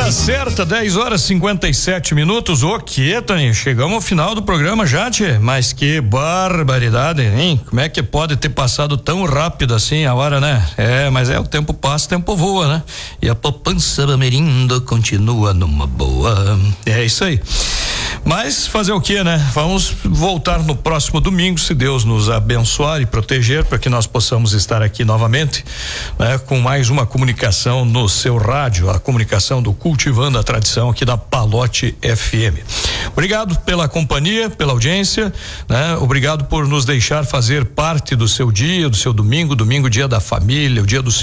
Hora certa, 10h57. O que, Tony? Chegamos ao final do programa já, tchê. Mas que barbaridade, hein? Como é que pode ter passado tão rápido assim a hora, né? Mas o tempo passa, o tempo voa, né? E a poupança Bamerindo continua numa boa. É isso aí. Mas fazer o que, né? Vamos voltar no próximo domingo, se Deus nos abençoar e proteger, para que nós possamos estar aqui novamente, né? Com mais uma comunicação no seu rádio, a comunicação do Cultivando a Tradição aqui da Palote FM. Obrigado pela companhia, pela audiência, né? Obrigado por nos deixar fazer parte do seu dia, do seu domingo, dia da família, o dia do